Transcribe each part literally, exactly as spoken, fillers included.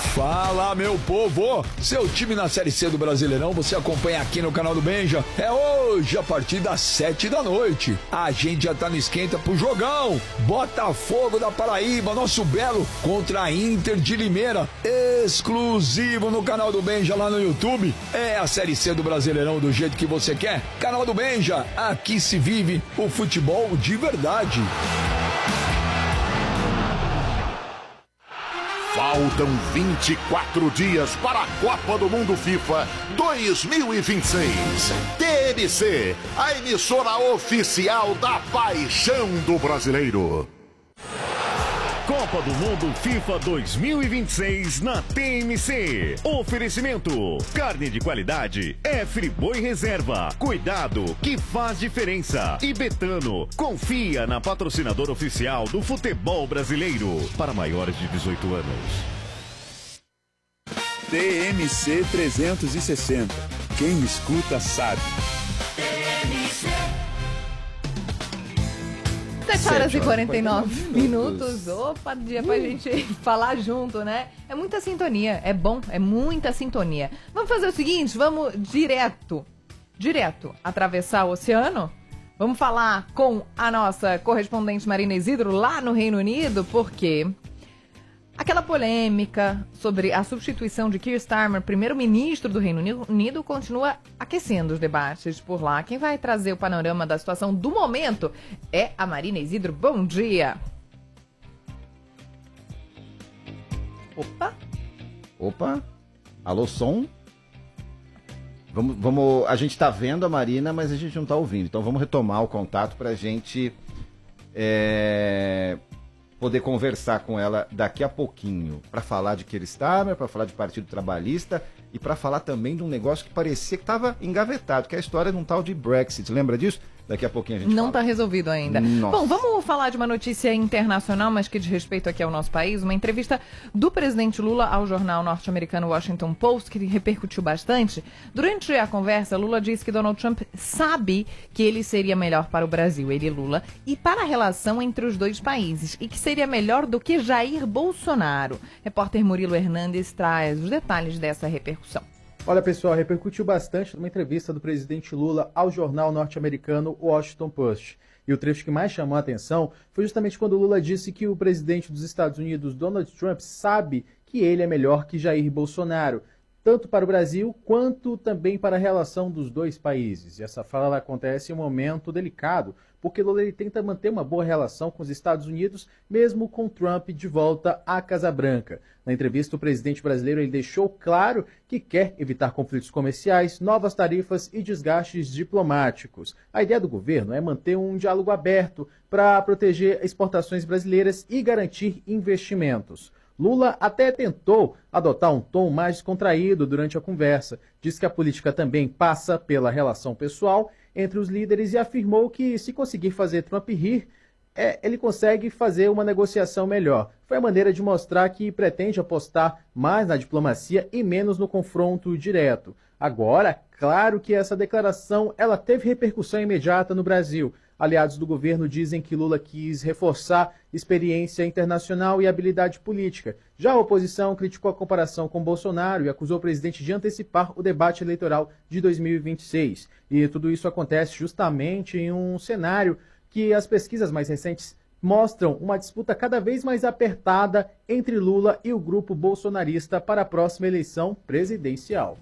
Fala, meu povo! Seu time na Série C do Brasileirão você acompanha aqui no canal do Benja. É hoje, a partir das sete da noite. A gente já tá no esquenta pro jogão. Botafogo da Paraíba, nosso belo, contra a Inter de Limeira. Exclusivo no canal do Benja lá no YouTube. É a Série C do Brasileirão do jeito que você quer. Canal do Benja, aqui se vive o futebol de verdade. Faltam vinte e quatro dias para a Copa do Mundo FIFA dois mil e vinte e seis. T M C, a emissora oficial da paixão do brasileiro. Copa do Mundo FIFA dois mil e vinte e seis na T M C. Oferecimento: carne de qualidade é Friboi Reserva. Cuidado que faz diferença. E Betano, confia na patrocinadora oficial do futebol brasileiro. Para maiores de dezoito anos. T M C trezentos e sessenta. Quem escuta sabe. sete horas e quarenta e nove minutos. Opa, dia pra gente falar junto, né? É muita sintonia, é bom, é muita sintonia. Vamos fazer o seguinte, vamos direto, direto atravessar o oceano? Vamos falar com a nossa correspondente Marina Isidro lá no Reino Unido, porque aquela polêmica sobre a substituição de Keir Starmer, primeiro-ministro do Reino Unido, continua aquecendo os debates por lá. Quem vai trazer o panorama da situação do momento é a Marina Isidro. Bom dia! Opa! Opa! Alô, som? Vamos, vamos, a gente tá vendo a Marina, mas a gente não tá ouvindo. Então vamos retomar o contato pra gente... É... poder conversar com ela daqui a pouquinho, para falar de Keir Starmer, para falar de Partido Trabalhista e para falar também de um negócio que parecia que estava engavetado, que é a história de um tal de Brexit. Lembra disso? Daqui a pouquinho a gente Não fala. está resolvido ainda. Nossa. Bom, vamos falar de uma notícia internacional, mas que diz respeito aqui ao nosso país. Uma entrevista do presidente Lula ao jornal norte-americano Washington Post, que repercutiu bastante. Durante a conversa, Lula disse que Donald Trump sabe que ele seria melhor para o Brasil, ele Lula, e para a relação entre os dois países, e que seria melhor do que Jair Bolsonaro. Repórter Murilo Hernandes traz os detalhes dessa repercussão. Olha, pessoal, repercutiu bastante numa entrevista do presidente Lula ao jornal norte-americano Washington Post. E o trecho que mais chamou a atenção foi justamente quando Lula disse que o presidente dos Estados Unidos, Donald Trump, sabe que ele é melhor que Jair Bolsonaro, tanto para o Brasil quanto também para a relação dos dois países. E essa fala ela acontece em um momento delicado, porque Lula ele tenta manter uma boa relação com os Estados Unidos, mesmo com Trump de volta à Casa Branca. Na entrevista, o presidente brasileiro ele deixou claro que quer evitar conflitos comerciais, novas tarifas e desgastes diplomáticos. A ideia do governo é manter um diálogo aberto para proteger exportações brasileiras e garantir investimentos. Lula até tentou adotar um tom mais descontraído durante a conversa. Disse que a política também passa pela relação pessoal entre os líderes e afirmou que, se conseguir fazer Trump rir, é, ele consegue fazer uma negociação melhor. Foi a maneira de mostrar que pretende apostar mais na diplomacia e menos no confronto direto. Agora, claro que essa declaração ela teve repercussão imediata no Brasil. Aliados do governo dizem que Lula quis reforçar experiência internacional e habilidade política. Já a oposição criticou a comparação com Bolsonaro e acusou o presidente de antecipar o debate eleitoral de dois mil e vinte e seis. E tudo isso acontece justamente em um cenário que as pesquisas mais recentes mostram uma disputa cada vez mais apertada entre Lula e o grupo bolsonarista para a próxima eleição presidencial.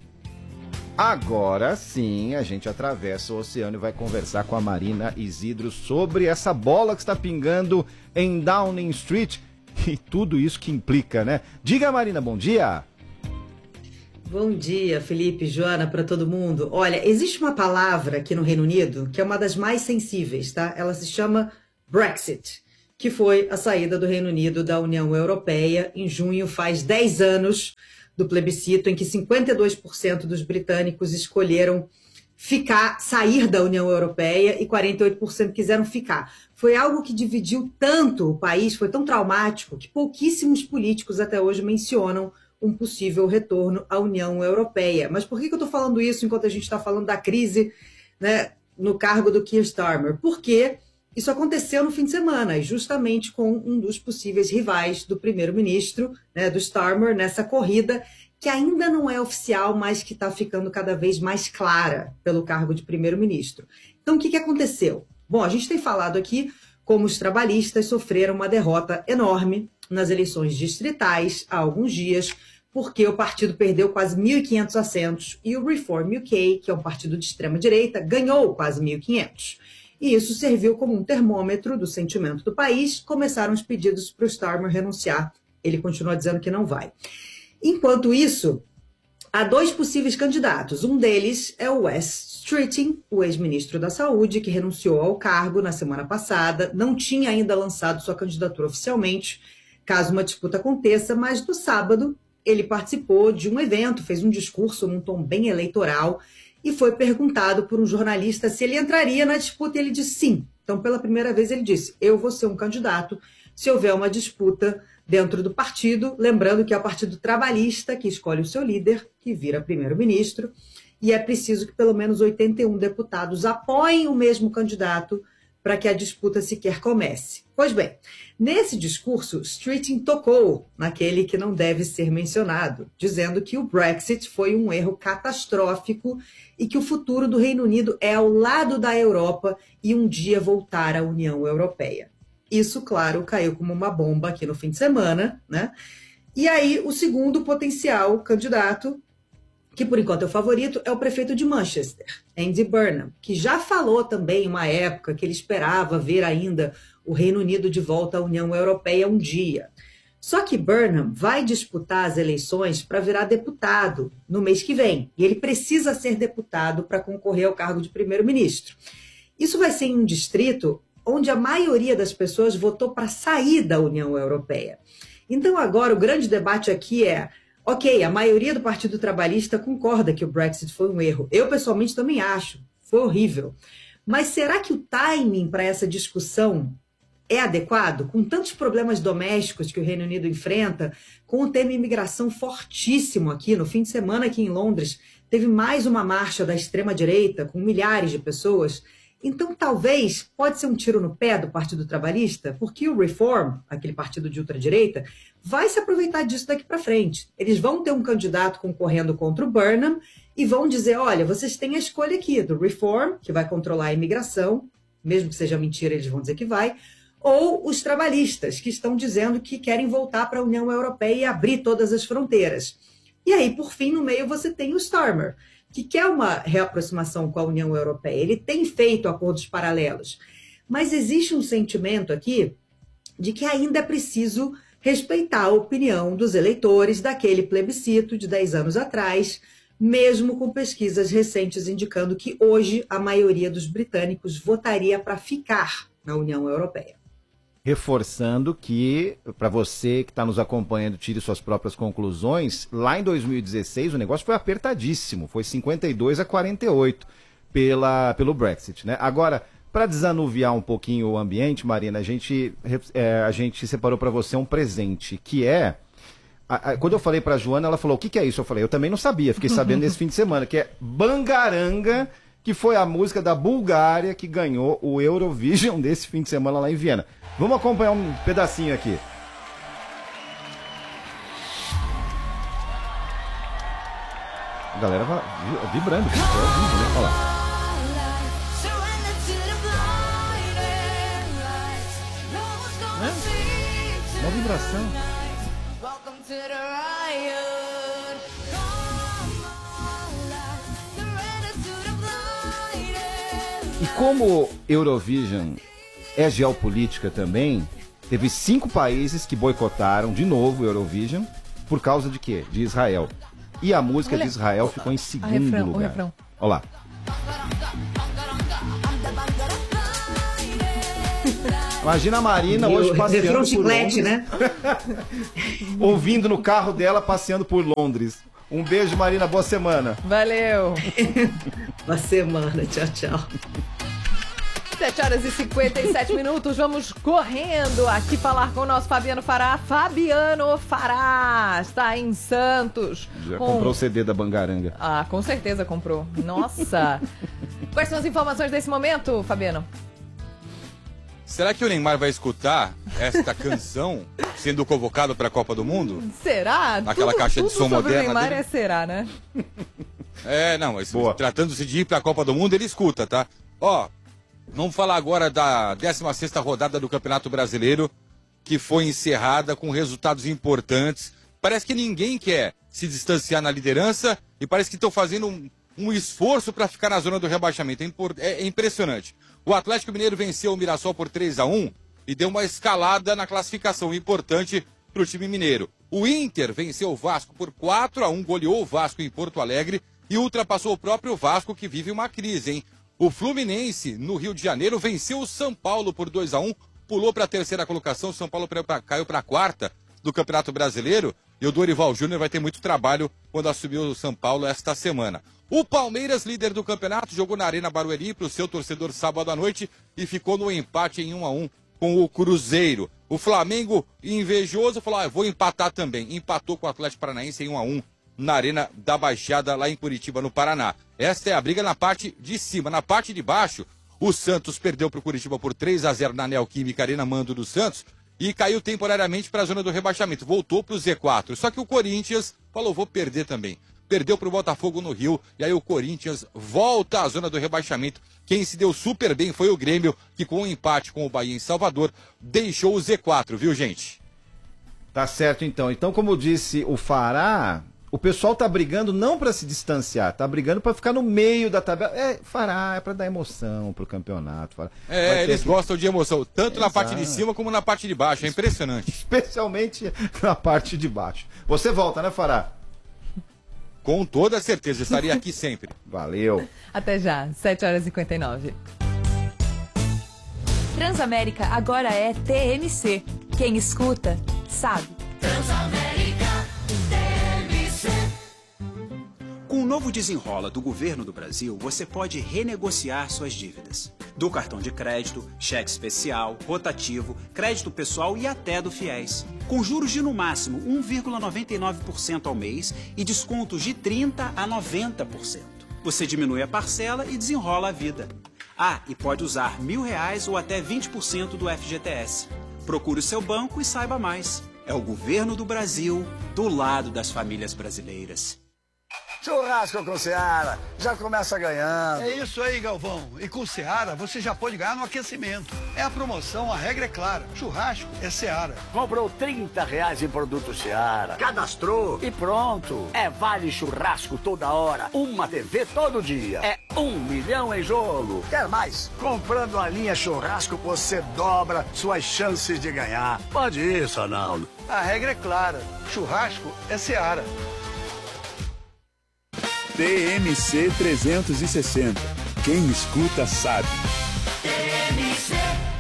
Agora sim, a gente atravessa o oceano e vai conversar com a Marina Isidro sobre essa bola que está pingando em Downing Street e tudo isso que implica, né? Diga, Marina, bom dia! Bom dia, Felipe, Joana, para todo mundo. Olha, existe uma palavra aqui no Reino Unido que é uma das mais sensíveis, tá? Ela se chama Brexit, que foi a saída do Reino Unido da União Europeia. Em junho faz dez anos do plebiscito em que cinquenta e dois por cento dos britânicos escolheram ficar, sair da União Europeia e quarenta e oito por cento quiseram ficar. Foi algo que dividiu tanto o país, foi tão traumático que pouquíssimos políticos até hoje mencionam um possível retorno à União Europeia. Mas por que eu estou falando isso enquanto a gente está falando da crise, né, no cargo do Keir Starmer? Porque Isso aconteceu no fim de semana, e justamente com um dos possíveis rivais do primeiro-ministro, né, do Starmer, nessa corrida, que ainda não é oficial, mas que está ficando cada vez mais clara pelo cargo de primeiro-ministro. Então, o que, que aconteceu? Bom, a gente tem falado aqui como os trabalhistas sofreram uma derrota enorme nas eleições distritais há alguns dias, porque o partido perdeu quase mil e quinhentos assentos e o Reform U K, que é um partido de extrema-direita, ganhou quase mil e quinhentos. E isso serviu como um termômetro do sentimento do país. Começaram os pedidos para o Starmer renunciar. Ele continua dizendo que não vai. Enquanto isso, há dois possíveis candidatos. Um deles é o Wes Streeting, o ex-ministro da Saúde, que renunciou ao cargo na semana passada. Não tinha ainda lançado sua candidatura oficialmente, caso uma disputa aconteça, mas no sábado ele participou de um evento, fez um discurso num tom bem eleitoral e foi perguntado por um jornalista se ele entraria na disputa e ele disse sim. Então, pela primeira vez, ele disse, eu vou ser um candidato se houver uma disputa dentro do partido, lembrando que é o Partido Trabalhista que escolhe o seu líder, que vira primeiro-ministro, e é preciso que pelo menos oitenta e um deputados apoiem o mesmo candidato para que a disputa sequer comece. Pois bem, nesse discurso, Streeting tocou naquele que não deve ser mencionado, dizendo que o Brexit foi um erro catastrófico e que o futuro do Reino Unido é ao lado da Europa e um dia voltar à União Europeia. Isso, claro, caiu como uma bomba aqui no fim de semana, né? E aí, o segundo potencial candidato, que por enquanto é o favorito, é o prefeito de Manchester, Andy Burnham, que já falou também em uma época que ele esperava ver ainda o Reino Unido de volta à União Europeia um dia. Só que Burnham vai disputar as eleições para virar deputado no mês que vem, e ele precisa ser deputado para concorrer ao cargo de primeiro-ministro. Isso vai ser em um distrito onde a maioria das pessoas votou para sair da União Europeia. Então agora o grande debate aqui é, ok, a maioria do Partido Trabalhista concorda que o Brexit foi um erro. Eu pessoalmente também acho, foi horrível. Mas será que o timing para essa discussão é adequado? Com tantos problemas domésticos que o Reino Unido enfrenta, com o tema imigração fortíssimo aqui, no fim de semana aqui em Londres, teve mais uma marcha da extrema-direita com milhares de pessoas. Então, talvez, pode ser um tiro no pé do Partido Trabalhista, porque o Reform, aquele partido de ultradireita, vai se aproveitar disso daqui para frente. Eles vão ter um candidato concorrendo contra o Burnham e vão dizer, olha, vocês têm a escolha aqui do Reform, que vai controlar a imigração, mesmo que seja mentira, eles vão dizer que vai, ou os trabalhistas, que estão dizendo que querem voltar para a União Europeia e abrir todas as fronteiras. E aí, por fim, no meio você tem o Starmer, que quer uma reaproximação com a União Europeia. Ele tem feito acordos paralelos. Mas existe um sentimento aqui de que ainda é preciso respeitar a opinião dos eleitores daquele plebiscito de dez anos atrás, mesmo com pesquisas recentes indicando que hoje a maioria dos britânicos votaria para ficar na União Europeia. Reforçando que, para você que está nos acompanhando, tire suas próprias conclusões, lá em dois mil e dezesseis o negócio foi apertadíssimo, foi cinquenta e dois a quarenta e oito pela, pelo Brexit, né? Agora, para desanuviar um pouquinho o ambiente, Marina, a gente, é, a gente separou para você um presente, que é... A, a, quando eu falei para a Joana, ela falou, o que, que é isso? Eu falei, eu também não sabia, fiquei sabendo nesse fim de semana, que é Bangaranga, que foi a música da Bulgária que ganhou o Eurovision desse fim de semana lá em Viena. Vamos acompanhar um pedacinho aqui. A galera vai vibrando. Olha lá. É? Uma vibração. E como Eurovision é geopolítica também, teve cinco países que boicotaram de novo o Eurovision por causa de quê? De Israel. E a música Olha, de Israel ficou em segundo refrão, lugar. O refrão. Olha lá. Imagina a Marina hoje Meu, passeando por chiclete, Londres. Né? Ouvindo no carro dela passeando por Londres. Um beijo, Marina. Boa semana. Valeu. Boa semana. Tchau, tchau. sete horas e cinquenta e sete minutos, vamos correndo aqui falar com o nosso Fabiano Fará. Fabiano Fará está em Santos. Já com... comprou o C D da Bangaranga. Ah, com certeza comprou. Nossa. Quais são as informações desse momento, Fabiano? Será que o Neymar vai escutar esta canção sendo convocado para a Copa do Mundo? Será? Naquela tudo, caixa de tudo som sobre moderna o Neymar dele? é será, né? É, não, mas tratando-se de ir para a Copa do Mundo, ele escuta, tá? Ó, vamos falar agora da décima sexta rodada do Campeonato Brasileiro, que foi encerrada com resultados importantes. Parece que ninguém quer se distanciar na liderança e parece que estão fazendo um, um esforço para ficar na zona do rebaixamento. É, impor, é, é impressionante. O Atlético Mineiro venceu o Mirassol por três a um e deu uma escalada na classificação importante para o time mineiro. O Inter venceu o Vasco por quatro a um, goleou o Vasco em Porto Alegre e ultrapassou o próprio Vasco, que vive uma crise, hein? O Fluminense, no Rio de Janeiro, venceu o São Paulo por dois a um, pulou para a terceira colocação, o São Paulo caiu para a quarta do Campeonato Brasileiro e o Dorival Júnior vai ter muito trabalho quando assumir o São Paulo esta semana. O Palmeiras, líder do campeonato, jogou na Arena Barueri para o seu torcedor sábado à noite e ficou no empate em um a um com o Cruzeiro. O Flamengo, invejoso, falou, ah, vou empatar também. Empatou com o Atlético Paranaense em um a um na Arena da Baixada, lá em Curitiba, no Paraná. Esta é a briga na parte de cima. Na parte de baixo, o Santos perdeu para o Curitiba por três a zero na Neoquímica Arena, mando do Santos, e caiu temporariamente para a zona do rebaixamento. Voltou para o Z quatro. Só que o Corinthians falou, vou perder também. Perdeu para o Botafogo no Rio, e aí o Corinthians volta à zona do rebaixamento. Quem se deu super bem foi o Grêmio, que com um empate com o Bahia em Salvador, deixou o Z quatro, viu, gente? Tá certo, então. Então, como disse o Fará, o pessoal tá brigando não para se distanciar, tá brigando para ficar no meio da tabela. É, Fará, é para dar emoção pro campeonato. Fará. É, eles que... gostam de emoção, tanto Exato. na parte de cima como na parte de baixo, é impressionante. Especialmente na parte de baixo. Você volta, né, Fará? Com toda certeza, estaria aqui sempre. Valeu. Até já, sete horas e cinquenta e nove. Transamérica agora é T M C. Quem escuta, sabe. Transamérica, T M C. Com o novo Desenrola do Governo do Brasil, você pode renegociar suas dívidas. Do cartão de crédito, cheque especial, rotativo, crédito pessoal e até do FIES. Com juros de no máximo um vírgula noventa e nove por cento ao mês e descontos de trinta por cento a noventa por cento. Você diminui a parcela e desenrola a vida. Ah, e pode usar mil reais ou até vinte por cento do F G T S. Procure o seu banco e saiba mais. É o Governo do Brasil, do lado das famílias brasileiras. Churrasco com Seara, já começa ganhando. É isso aí, Galvão. E com Seara, você já pode ganhar no aquecimento. É a promoção, a regra é clara. Churrasco é Seara. Comprou trinta reais em produto Seara, cadastrou e pronto. É vale churrasco toda hora, uma T V todo dia. É um milhão em jogo. Quer mais? Comprando a linha churrasco, você dobra suas chances de ganhar. Pode isso, Arnaldo. A regra é clara. Churrasco é Seara. T M C trezentos e sessenta. Quem escuta sabe. T M C.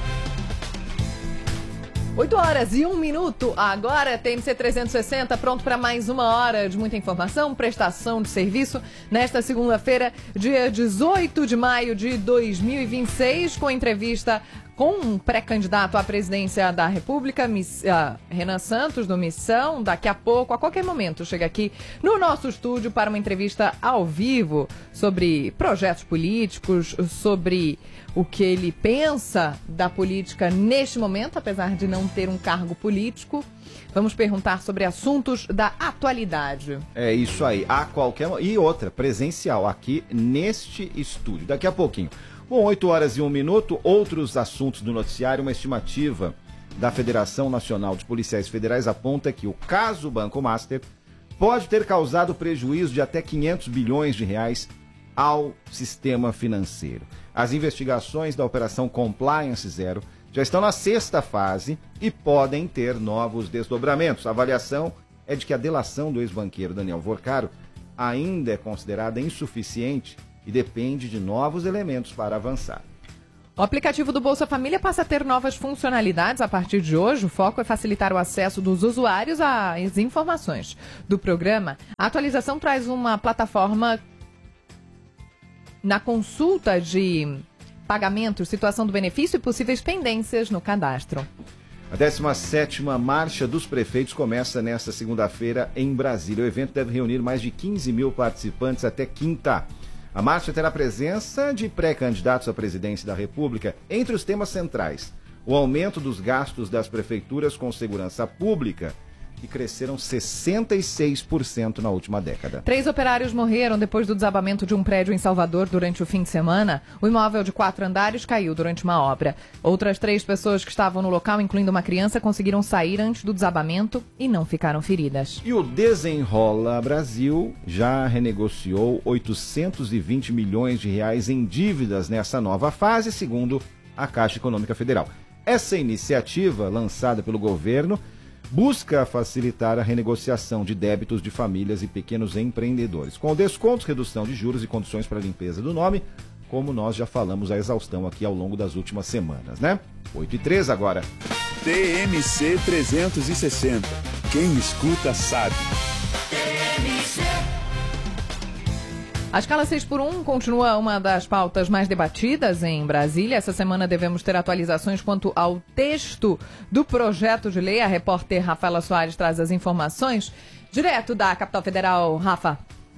oito horas e um minuto. Agora T M C trezentos e sessenta, pronto para mais uma hora de muita informação, prestação de serviço. Nesta segunda-feira, dia dezoito de maio de dois mil e vinte e seis, com entrevista com um pré-candidato à presidência da República, Miss, uh, Renan Santos, do Missão. Daqui a pouco, a qualquer momento, chega aqui no nosso estúdio para uma entrevista ao vivo sobre projetos políticos, sobre o que ele pensa da política neste momento, apesar de não ter um cargo político. Vamos perguntar sobre assuntos da atualidade. É isso aí, a qualquer... E outra, presencial, aqui neste estúdio. Daqui a pouquinho. Bom, oito horas e um minuto, outros assuntos do noticiário. Uma estimativa da Federação Nacional de Policiais Federais aponta que o caso Banco Master pode ter causado prejuízo de até quinhentos bilhões de reais ao sistema financeiro. As investigações da Operação Compliance Zero já estão na sexta fase e podem ter novos desdobramentos. A avaliação é de que a delação do ex-banqueiro Daniel Vorcaro ainda é considerada insuficiente e depende de novos elementos para avançar. O aplicativo do Bolsa Família passa a ter novas funcionalidades a partir de hoje. O foco é facilitar o acesso dos usuários às informações do programa. A atualização traz uma plataforma na consulta de pagamentos, situação do benefício e possíveis pendências no cadastro. A décima sétima Marcha dos Prefeitos começa nesta segunda-feira em Brasília. O evento deve reunir mais de quinze mil participantes até quinta. A marcha terá presença de pré-candidatos à presidência da República. Entre os temas centrais, o aumento dos gastos das prefeituras com segurança pública, que cresceram sessenta e seis por cento na última década. Três operários morreram depois do desabamento de um prédio em Salvador durante o fim de semana. O imóvel de quatro andares caiu durante uma obra. Outras três pessoas que estavam no local, incluindo uma criança, conseguiram sair antes do desabamento e não ficaram feridas. E o Desenrola Brasil já renegociou oitocentos e vinte milhões de reais em dívidas nessa nova fase, segundo a Caixa Econômica Federal. Essa iniciativa, lançada pelo governo, busca facilitar a renegociação de débitos de famílias e pequenos empreendedores, com descontos, redução de juros e condições para a limpeza do nome, como nós já falamos a exaustão aqui ao longo das últimas semanas, né? oito e três agora. T M C trezentos e sessenta. Quem escuta sabe. A escala seis por um continua uma das pautas mais debatidas em Brasília. Essa semana devemos ter atualizações quanto ao texto do projeto de lei. A repórter Rafaela Soares traz as informações direto da capital federal. Rafa.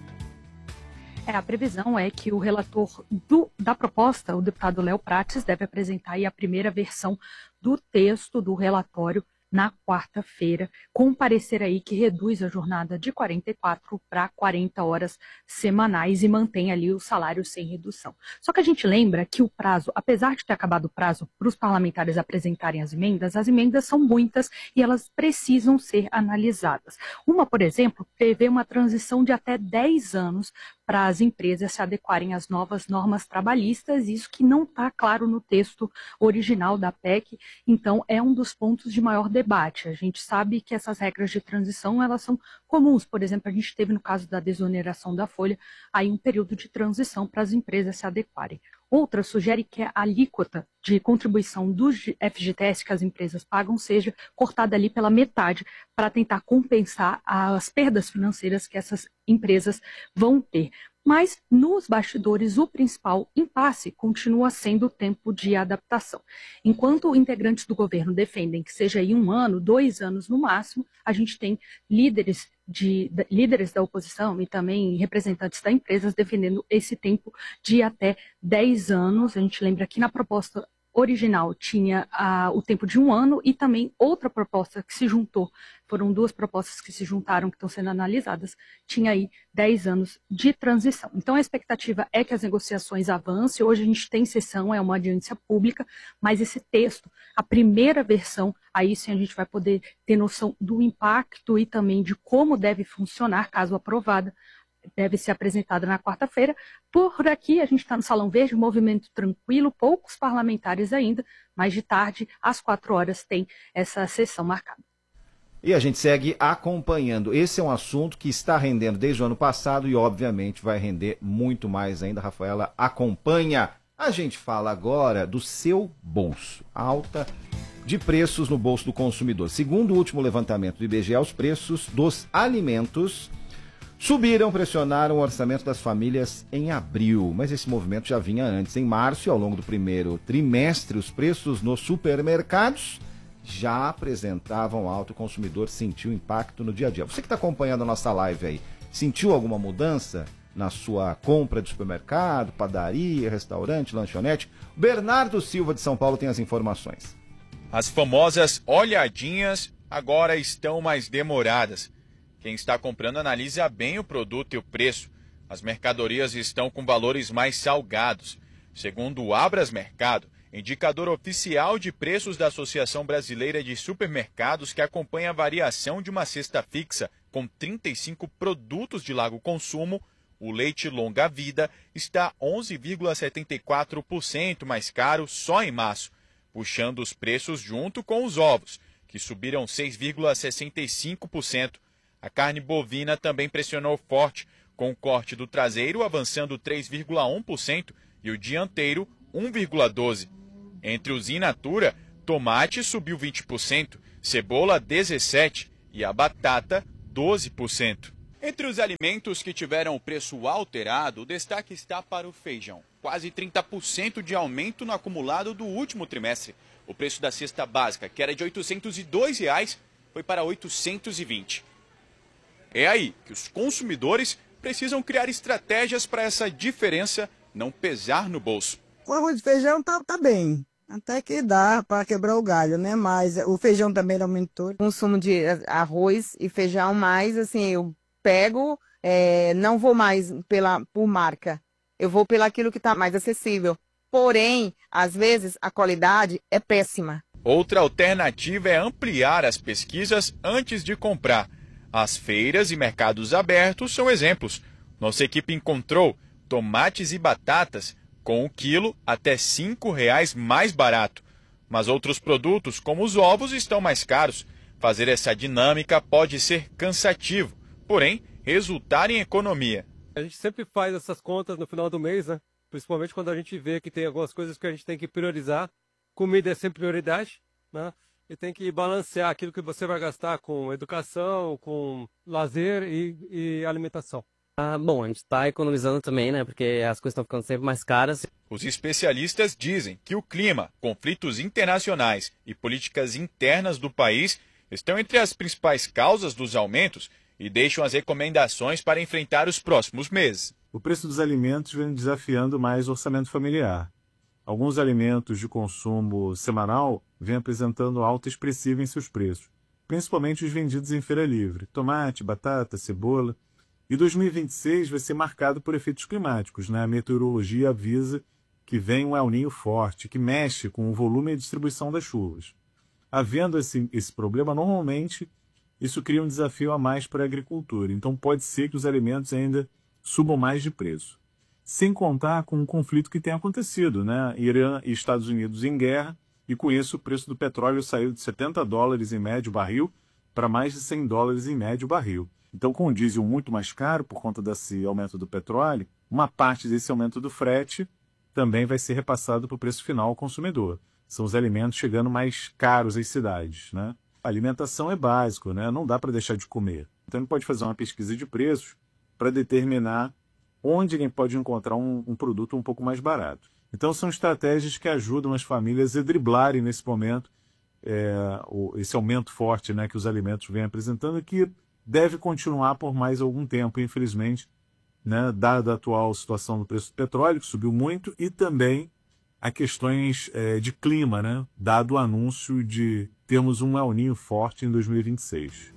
É, a previsão é que o relator do, da proposta, o deputado Léo Prates, deve apresentar aí a primeira versão do texto do relatório na quarta-feira, com um parecer aí que reduz a jornada de quarenta e quatro para quarenta horas semanais e mantém ali o salário sem redução. Só que a gente lembra que o prazo, apesar de ter acabado o prazo para os parlamentares apresentarem as emendas, as emendas são muitas e elas precisam ser analisadas. Uma, por exemplo, prevê uma transição de até dez anos para as empresas se adequarem às novas normas trabalhistas, isso que não está claro no texto original da P E C, então é um dos pontos de maior debate. A gente sabe que essas regras de transição, elas são comuns, por exemplo, a gente teve no caso da desoneração da folha, aí um período de transição para as empresas se adequarem. Outra sugere que a alíquota de contribuição do F G T S que as empresas pagam seja cortada ali pela metade para tentar compensar as perdas financeiras que essas empresas vão ter. Mas, nos bastidores, o principal impasse continua sendo o tempo de adaptação. Enquanto integrantes do governo defendem que seja aí um ano, dois anos no máximo, a gente tem líderes, de, líderes da oposição e também representantes das empresas defendendo esse tempo de até dez anos. A gente lembra que na proposta original tinha ah, o tempo de um ano e também outra proposta que se juntou, foram duas propostas que se juntaram, que estão sendo analisadas, tinha aí dez anos de transição. Então a expectativa é que as negociações avancem. Hoje a gente tem sessão, é uma audiência pública, mas esse texto, a primeira versão, aí sim a gente vai poder ter noção do impacto e também de como deve funcionar, caso aprovada, deve ser apresentada na quarta-feira. Por aqui, a gente está no Salão Verde, um movimento tranquilo, poucos parlamentares ainda, mas de tarde, às quatro horas, tem essa sessão marcada. E a gente segue acompanhando. Esse é um assunto que está rendendo desde o ano passado e, obviamente, vai render muito mais ainda. Rafaela acompanha. A gente fala agora do seu bolso. Alta de preços no bolso do consumidor. Segundo o último levantamento do I B G E, os preços dos alimentos subiram, pressionaram o orçamento das famílias em abril, mas esse movimento já vinha antes. Em março e ao longo do primeiro trimestre, os preços nos supermercados já apresentavam alto. O consumidor sentiu impacto no dia a dia. Você que está acompanhando a nossa live aí, sentiu alguma mudança na sua compra de supermercado, padaria, restaurante, lanchonete? Bernardo Silva de São Paulo tem as informações. As famosas olhadinhas agora estão mais demoradas. Quem está comprando analisa bem o produto e o preço. As mercadorias estão com valores mais salgados. Segundo o Abras Mercado, indicador oficial de preços da Associação Brasileira de Supermercados, que acompanha a variação de uma cesta fixa com trinta e cinco produtos de largo consumo, o leite longa-vida está onze vírgula setenta e quatro por cento mais caro só em março, puxando os preços junto com os ovos, que subiram seis vírgula sessenta e cinco por cento. A carne bovina também pressionou forte, com o corte do traseiro avançando três vírgula um por cento e o dianteiro um vírgula doze por cento. Entre os in natura, tomate subiu vinte por cento, cebola dezessete por cento e a batata doze por cento. Entre os alimentos que tiveram o preço alterado, o destaque está para o feijão. Quase trinta por cento de aumento no acumulado do último trimestre. O preço da cesta básica, que era de oitocentos e dois reais, foi para oitocentos e vinte reais. É aí que os consumidores precisam criar estratégias para essa diferença não pesar no bolso. O arroz e feijão tá, tá bem. Até que dá para quebrar o galho, né? Mas o feijão também aumentou. Consumo de arroz e feijão, mais assim, eu pego, é, não vou mais pela, por marca. Eu vou pelo aquilo que está mais acessível. Porém, às vezes, a qualidade é péssima. Outra alternativa é ampliar as pesquisas antes de comprar. As feiras e mercados abertos são exemplos. Nossa equipe encontrou tomates e batatas com o quilo até cinco reais mais barato. Mas outros produtos, como os ovos, estão mais caros. Fazer essa dinâmica pode ser cansativo, porém, resultar em economia. A gente sempre faz essas contas no final do mês, né? Principalmente quando a gente vê que tem algumas coisas que a gente tem que priorizar. Comida é sempre prioridade, né? E tem que balancear aquilo que você vai gastar com educação, com lazer e, e alimentação. Ah, bom, a gente está economizando também, né? Porque as coisas estão ficando sempre mais caras. Os especialistas dizem que o clima, conflitos internacionais e políticas internas do país estão entre as principais causas dos aumentos e deixam as recomendações para enfrentar os próximos meses. O preço dos alimentos vem desafiando mais o orçamento familiar. Alguns alimentos de consumo semanal vêm apresentando alta expressiva em seus preços, principalmente os vendidos em feira livre, tomate, batata, cebola. E dois mil e vinte e seis vai ser marcado por efeitos climáticos, né? A meteorologia avisa que vem um El Niño forte, que mexe com o volume e a distribuição das chuvas. Havendo esse, esse problema, normalmente isso cria um desafio a mais para a agricultura. Então pode ser que os alimentos ainda subam mais de preço. Sem contar com o conflito que tem acontecido, né? Irã e Estados Unidos em guerra, e com isso o preço do petróleo saiu de setenta dólares em médio barril para mais de cem dólares em médio barril. Então, com o diesel muito mais caro por conta desse aumento do petróleo, uma parte desse aumento do frete também vai ser repassado para o preço final ao consumidor. São os alimentos chegando mais caros às cidades, né? A alimentação é básico, né? Não dá para deixar de comer. Então, ele pode fazer uma pesquisa de preços para determinar onde ele pode encontrar um, um produto um pouco mais barato. Então, são estratégias que ajudam as famílias a driblarem nesse momento é, o, esse aumento forte, né, que os alimentos vêm apresentando, que deve continuar por mais algum tempo, infelizmente, né, dada a atual situação do preço do petróleo, que subiu muito, e também a questões é, de clima, né, dado o anúncio de termos um El Niño forte em dois mil e vinte e seis.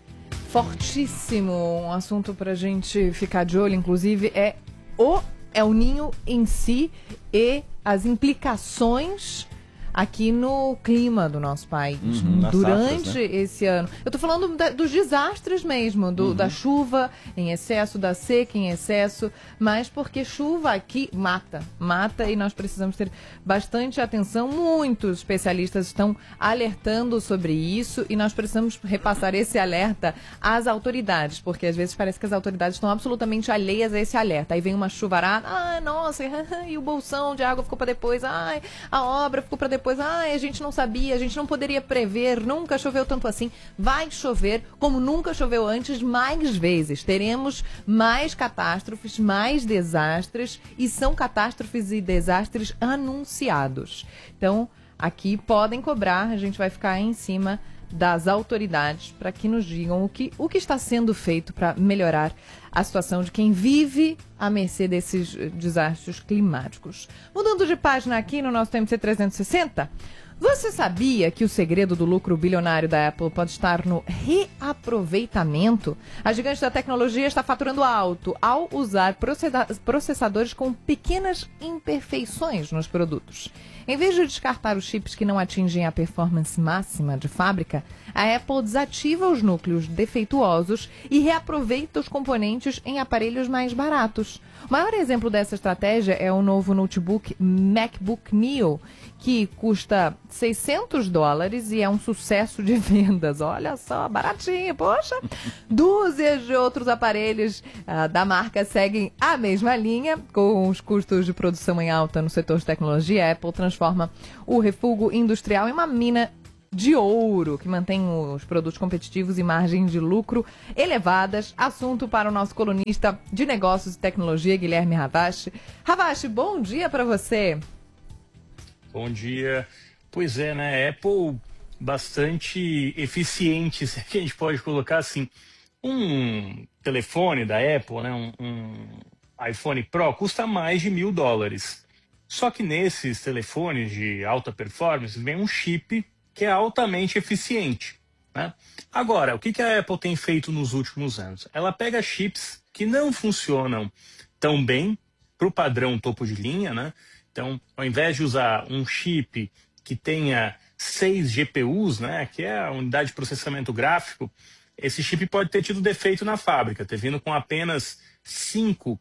Fortíssimo, um assunto para a gente ficar de olho, inclusive, é o El Niño em si e as implicações aqui no clima do nosso país, Uhum, nas durante safras, né? esse ano. Eu tô falando da, dos desastres mesmo, do, Uhum. da chuva em excesso, da seca em excesso, mas porque chuva aqui mata, mata e nós precisamos ter bastante atenção. Muitos especialistas estão alertando sobre isso e nós precisamos repassar esse alerta às autoridades, porque às vezes parece que as autoridades estão absolutamente alheias a esse alerta. Aí vem uma chuvarada, ah, nossa, e o bolsão de água ficou para depois, ai, a obra ficou para depois. Depois, ah, a gente não sabia, a gente não poderia prever, nunca choveu tanto assim. Vai chover como nunca choveu antes, mais vezes. Teremos mais catástrofes, mais desastres, e são catástrofes e desastres anunciados. Então, aqui podem cobrar, a gente vai ficar em cima das autoridades para que nos digam o que, o que está sendo feito para melhorar a situação de quem vive à mercê desses desastres climáticos. Mudando de página aqui no nosso T M C trezentos e sessenta, você sabia que o segredo do lucro bilionário da Apple pode estar no reaproveitamento? A gigante da tecnologia está faturando alto ao usar processadores com pequenas imperfeições nos produtos. Em vez de descartar os chips que não atingem a performance máxima de fábrica, a Apple desativa os núcleos defeituosos e reaproveita os componentes em aparelhos mais baratos. O maior exemplo dessa estratégia é o novo notebook MacBook Neo, que custa seiscentos dólares e é um sucesso de vendas. Olha só, baratinho, poxa! Dúzias de outros aparelhos uh, da marca seguem a mesma linha, com os custos de produção em alta no setor de tecnologia. A Apple transforma o refúgio industrial em uma mina de ouro, que mantém os produtos competitivos e margens de lucro elevadas. Assunto para o nosso colunista de negócios e tecnologia, Guilherme Ravache. Ravache, bom dia para você. Bom dia. Pois é, né? Apple bastante eficiente, se a gente pode colocar assim. Um telefone da Apple, né? Um, um iPhone Pro custa mais de mil dólares. Só que nesses telefones de alta performance vem um chip que é altamente eficiente, né? Agora, o que que a Apple tem feito nos últimos anos? Ela pega chips que não funcionam tão bem para o padrão topo de linha, né? Então, ao invés de usar um chip que tenha seis G P Us, né, que é a unidade de processamento gráfico, esse chip pode ter tido defeito na fábrica, ter vindo com apenas cinco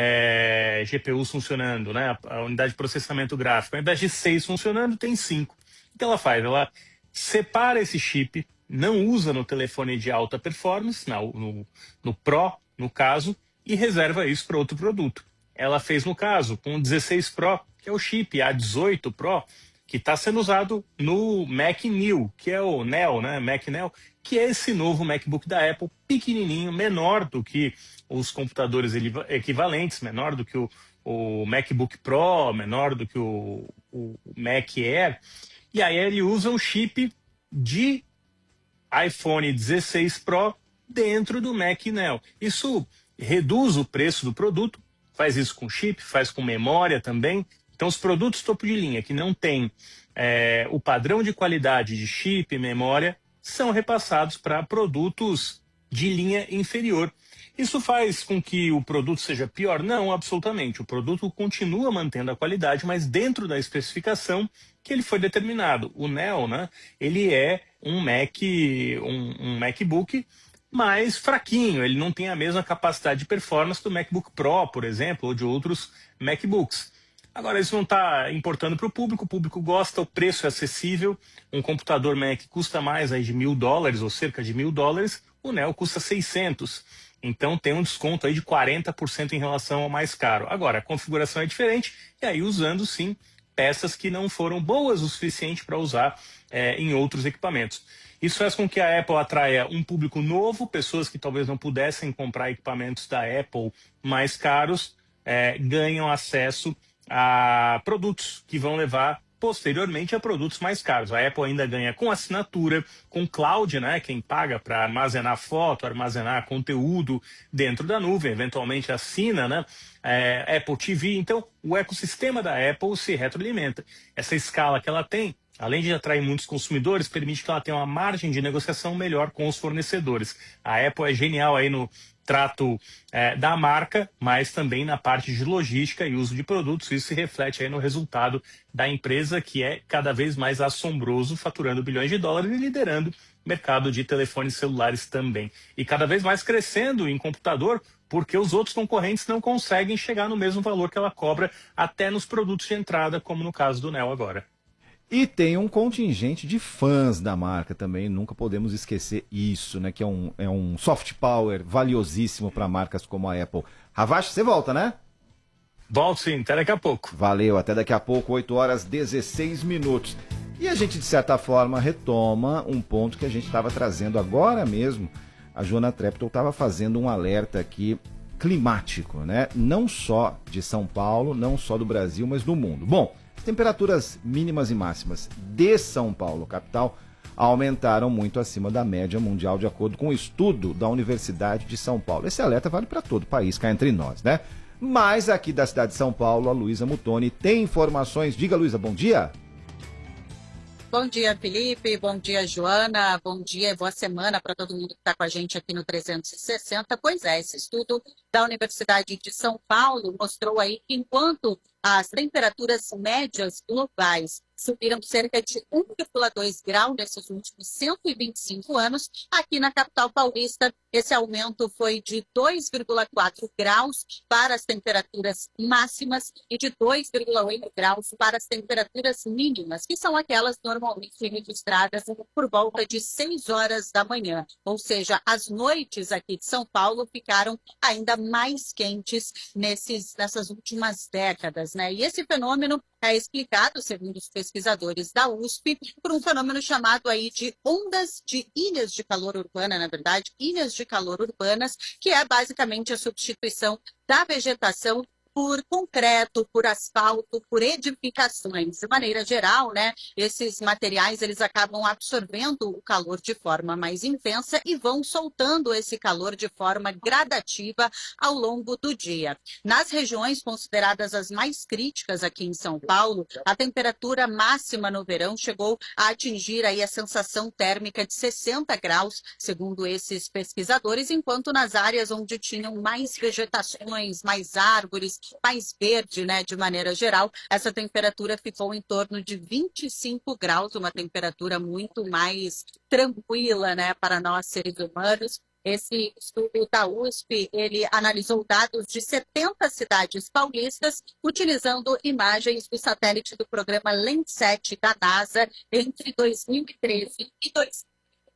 é, G P Us funcionando, né, a unidade de processamento gráfico. Ao invés de seis funcionando, tem cinco. O que ela faz? Ela separa esse chip, não usa no telefone de alta performance, no, no, no Pro, no caso, e reserva isso para outro produto. Ela fez no caso com o dezesseis Pro, que é o chip A dezoito Pro, que está sendo usado no Mac Neo, que é o Neo, né? Mac Neo, que é esse novo MacBook da Apple, pequenininho, menor do que os computadores equivalentes, menor do que o, o MacBook Pro, menor do que o, o Mac Air. E aí ele usa um chip de iPhone dezesseis Pro dentro do Mac Neo. Isso reduz o preço do produto, faz isso com chip, faz com memória também. Então, os produtos topo de linha que não têm é, o padrão de qualidade de chip e memória são repassados para produtos de linha inferior. Isso faz com que o produto seja pior? Não, absolutamente. O produto continua mantendo a qualidade, mas dentro da especificação que ele foi determinado. O Neo, né, ele é um Mac, um, um MacBook mais fraquinho. Ele não tem a mesma capacidade de performance do MacBook Pro, por exemplo, ou de outros MacBooks. Agora, isso não está importando para o público, o público gosta, o preço é acessível, um computador Mac custa mais aí de mil dólares, ou cerca de mil dólares, o Neo custa seiscentos, então tem um desconto aí de quarenta por cento em relação ao mais caro. Agora, a configuração é diferente, e aí usando sim peças que não foram boas o suficiente para usar é, em outros equipamentos. Isso faz com que a Apple atraia um público novo, pessoas que talvez não pudessem comprar equipamentos da Apple mais caros, é, ganham acesso a produtos que vão levar posteriormente a produtos mais caros. A Apple ainda ganha com assinatura, com cloud, né? Quem paga para armazenar foto, armazenar conteúdo dentro da nuvem, eventualmente assina, né? É, Apple T V. Então, o ecossistema da Apple se retroalimenta. Essa escala que ela tem, além de atrair muitos consumidores, permite que ela tenha uma margem de negociação melhor com os fornecedores. A Apple é genial aí no trato é, da marca, mas também na parte de logística e uso de produtos. Isso se reflete aí no resultado da empresa, que é cada vez mais assombroso, faturando bilhões de dólares e liderando o mercado de telefones celulares também. E cada vez mais crescendo em computador, porque os outros concorrentes não conseguem chegar no mesmo valor que ela cobra até nos produtos de entrada, como no caso do Neo agora. E tem um contingente de fãs da marca também, nunca podemos esquecer isso, né? Que é um, é um soft power valiosíssimo para marcas como a Apple. Ravache, você volta, né? Volto sim, até daqui a pouco. Valeu, até daqui a pouco, oito horas e dezesseis minutos. E a gente, de certa forma, retoma um ponto que a gente estava trazendo agora mesmo. A Joana Treptow estava fazendo um alerta aqui climático, né? Não só de São Paulo, não só do Brasil, mas do mundo. Bom, as temperaturas mínimas e máximas de São Paulo, capital, aumentaram muito acima da média mundial, de acordo com um estudo da Universidade de São Paulo. Esse alerta vale para todo o país, cá entre nós, né? Mas aqui da cidade de São Paulo, a Luísa Mutoni tem informações. Diga, Luísa, bom dia. Bom dia, Felipe. Bom dia, Joana. Bom dia e boa semana para todo mundo que está com a gente aqui no trezentos e sessenta. Pois é, esse estudo da Universidade de São Paulo mostrou aí que enquanto as temperaturas médias globais subiram cerca de um vírgula dois grau nesses últimos cento e vinte e cinco anos, aqui na capital paulista esse aumento foi de dois vírgula quatro graus para as temperaturas máximas e de dois vírgula oito graus para as temperaturas mínimas, que são aquelas normalmente registradas por volta de seis horas da manhã. Ou seja, as noites aqui de São Paulo ficaram ainda mais quentes nesses, nessas últimas décadas, né? E esse fenômeno é explicado, segundo os pesquisadores da U S P, por um fenômeno chamado aí de ondas de ilhas de calor urbana, na verdade, ilhas de calor urbanas, que é basicamente a substituição da vegetação por concreto, por asfalto, por edificações. De maneira geral, né, esses materiais eles acabam absorvendo o calor de forma mais intensa e vão soltando esse calor de forma gradativa ao longo do dia. Nas regiões consideradas as mais críticas aqui em São Paulo, a temperatura máxima no verão chegou a atingir aí a sensação térmica de sessenta graus, segundo esses pesquisadores, enquanto nas áreas onde tinham mais vegetações, mais árvores, mais verde, né, de maneira geral, essa temperatura ficou em torno de vinte e cinco graus, uma temperatura muito mais tranquila, né, para nós seres humanos. Esse estudo da U S P, ele analisou dados de setenta cidades paulistas, utilizando imagens do satélite do programa Landsat da NASA entre dois mil e treze e dois mil e quinze.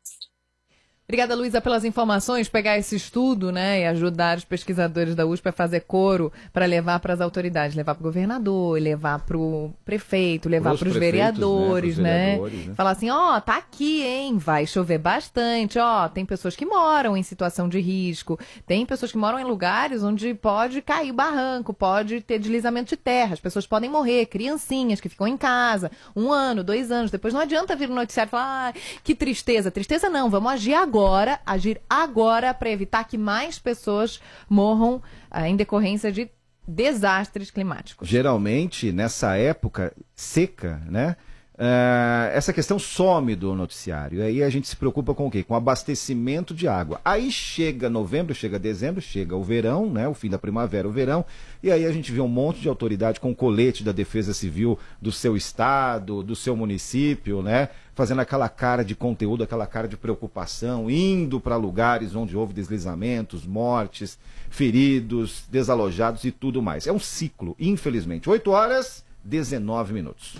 Obrigada, Luísa, pelas informações, pegar esse estudo, né, e ajudar os pesquisadores da U S P a fazer coro para levar para as autoridades, levar para o governador, levar para o prefeito, levar para os vereadores, né, vereadores, né? Falar assim, ó, oh, tá aqui, hein, vai chover bastante, ó, oh, tem pessoas que moram em situação de risco, tem pessoas que moram em lugares onde pode cair barranco, pode ter deslizamento de terra, as pessoas podem morrer, criancinhas que ficam em casa, um ano, dois anos, depois não adianta vir no noticiário e falar, ah, que tristeza, tristeza não, vamos agir agora. Agora, agir agora para evitar que mais pessoas morram ah, em decorrência de desastres climáticos. Geralmente, nessa época seca, né? Uh, essa questão some do noticiário. E aí a gente se preocupa com o quê? Com abastecimento de água. Aí chega novembro, chega dezembro, chega o verão, né? O fim da primavera, o verão. E aí a gente vê um monte de autoridade com colete da Defesa Civil do seu estado, do seu município, né? Fazendo aquela cara de conteúdo, aquela cara de preocupação, indo para lugares onde houve deslizamentos, mortes, feridos, desalojados e tudo mais. É um ciclo, infelizmente. oito horas, dezenove minutos.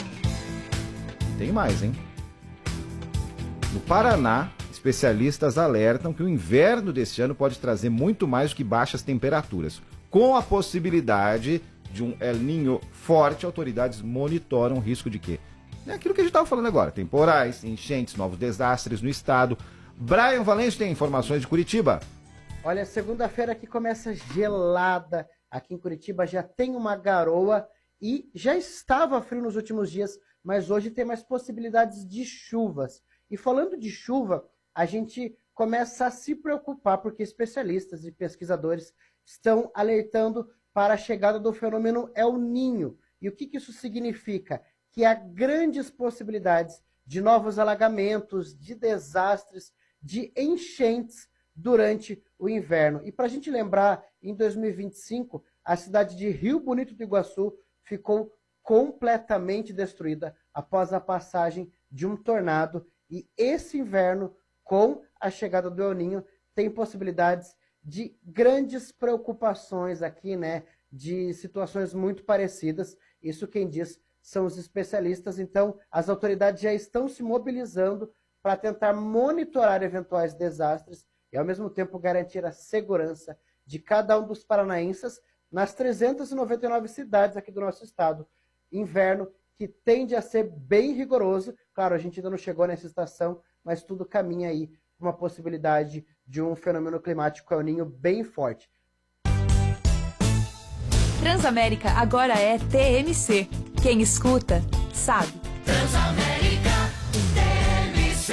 Tem mais, hein? No Paraná, especialistas alertam que o inverno deste ano pode trazer muito mais do que baixas temperaturas. Com a possibilidade de um El Niño forte, autoridades monitoram o risco de quê? É aquilo que a gente estava falando agora. Temporais, enchentes, novos desastres no estado. Brian Valente tem informações de Curitiba. Olha, segunda-feira aqui começa gelada. Aqui em Curitiba já tem uma garoa e já estava frio nos últimos dias, mas hoje tem mais possibilidades de chuvas. E falando de chuva, a gente começa a se preocupar, porque especialistas e pesquisadores estão alertando para a chegada do fenômeno El Niño. E o que, que isso significa? Que há grandes possibilidades de novos alagamentos, de desastres, de enchentes durante o inverno. E para a gente lembrar, em dois mil e vinte e cinco, a cidade de Rio Bonito do Iguaçu ficou completamente destruída após a passagem de um tornado. E esse inverno, com a chegada do El Niño, tem possibilidades de grandes preocupações aqui, né? De situações muito parecidas. Isso quem diz são os especialistas. Então, as autoridades já estão se mobilizando para tentar monitorar eventuais desastres e, ao mesmo tempo, garantir a segurança de cada um dos paranaenses nas trezentas e noventa e nove cidades aqui do nosso estado. Inverno que tende a ser bem rigoroso. Claro, a gente ainda não chegou nessa estação, mas tudo caminha aí para uma possibilidade de um fenômeno climático El Niño bem forte. Transamérica agora é T M C. Quem escuta, sabe. Transamérica T M C.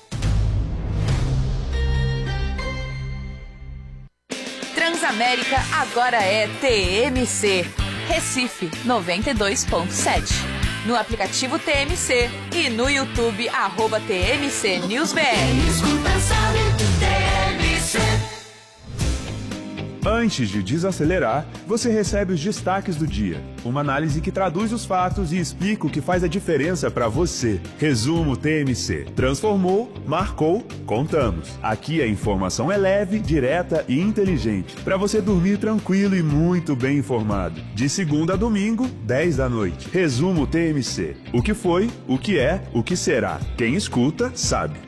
Transamérica agora é T M C. Recife noventa e dois ponto sete. No aplicativo T M C e no YouTube, arroba T M C News B R. Quem escuta sabe, T M C. Antes de desacelerar, você recebe os destaques do dia. Uma análise que traduz os fatos e explica o que faz a diferença para você. Resumo T M C. Transformou, marcou, contamos. Aqui a informação é leve, direta e inteligente, para você dormir tranquilo e muito bem informado. De segunda a domingo, dez da noite. Resumo T M C. O que foi, o que é, o que será. Quem escuta, sabe.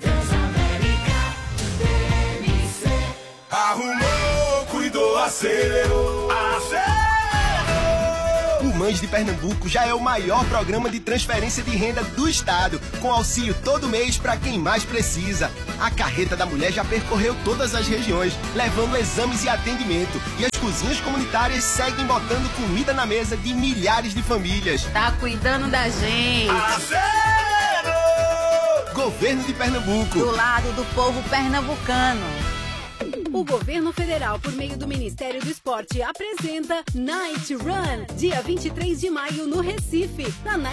Arrumou, cuidou, acelerou, acelerou. O Mães de Pernambuco já é o maior programa de transferência de renda do estado, com auxílio todo mês para quem mais precisa. A Carreta da Mulher já percorreu todas as regiões, levando exames e atendimento. E as cozinhas comunitárias seguem botando comida na mesa de milhares de famílias. Tá cuidando da gente. Governo de Pernambuco. Do lado do povo pernambucano. O governo federal, por meio do Ministério do Esporte, apresenta Night Run, dia vinte e três de maio no Recife. Na